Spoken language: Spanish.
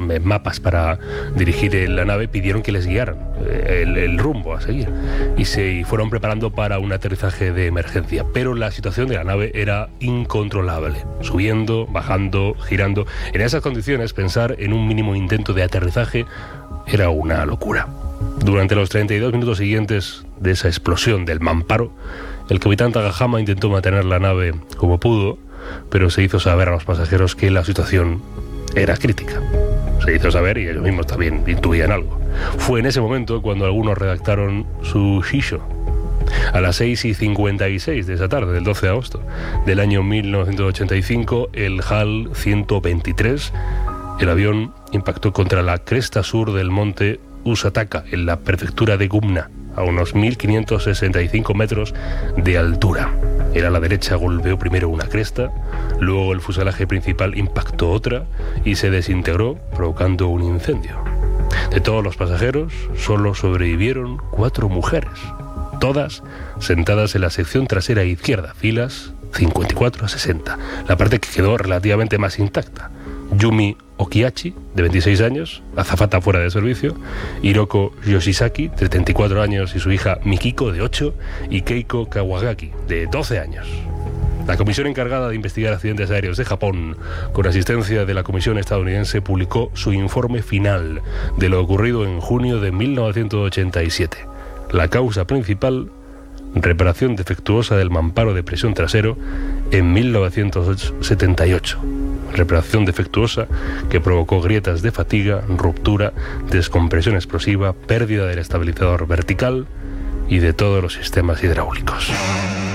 mapas para dirigir la nave, pidieron que les guiaran el rumbo a seguir y se fueron preparando para un aterrizaje de emergencia, pero la situación de la nave era incontrolable, subiendo, bajando, girando. En esas condiciones pensar en un mínimo intento de aterrizaje era una locura. Durante los 32 minutos siguientes de esa explosión del mamparo, el capitán Takahama intentó mantener la nave como pudo, pero se hizo saber a los pasajeros que la situación era crítica. Se hizo saber y ellos mismos también intuían algo. Fue en ese momento cuando algunos redactaron su shisho. A las 6:56 de esa tarde, del 12 de agosto del año 1985, el HAL 123, el avión impactó contra la cresta sur del monte Usataka, en la prefectura de Gumna, a unos 1.565 metros de altura. El ala derecha golpeó primero una cresta, luego el fuselaje principal impactó otra y se desintegró, provocando un incendio. De todos los pasajeros, solo sobrevivieron 4 mujeres, todas sentadas en la sección trasera izquierda, filas 54 a 60, la parte que quedó relativamente más intacta. Yumi Okiachi, de 26 años, azafata fuera de servicio, Hiroko Yoshisaki, de 34 años, y su hija Mikiko, de 8, y Keiko Kawagaki, de 12 años. La comisión encargada de investigar accidentes aéreos de Japón, con asistencia de la comisión estadounidense, publicó su informe final de lo ocurrido en junio de 1987. La causa principal: reparación defectuosa del mamparo de presión trasero en 1978. Reparación defectuosa que provocó grietas de fatiga, ruptura, descompresión explosiva, pérdida del estabilizador vertical y de todos los sistemas hidráulicos.